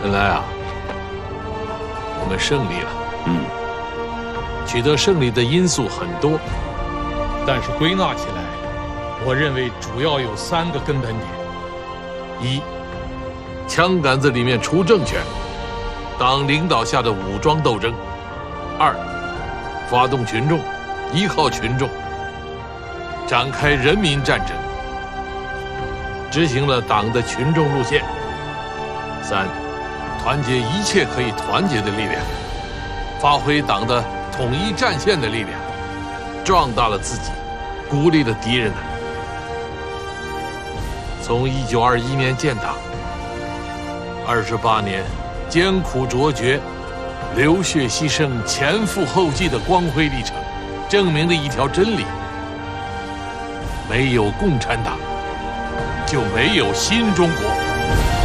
原来啊，我们胜利了。取得胜利的因素很多， 但是归纳起来，我认为主要有3个根本点： 一，枪杆子里面出政权，党领导下的武装斗争；二，发动群众，依靠群众，展开人民战争，执行了党的群众路线；三，团结一切可以团结的力量，发挥党的统一战线的力量，壮大了自己，孤立了敌人。从1921年建党，28年艰苦卓绝、流血牺牲、前赴后继的光辉历程，证明了一条真理：没有共产党，就没有新中国。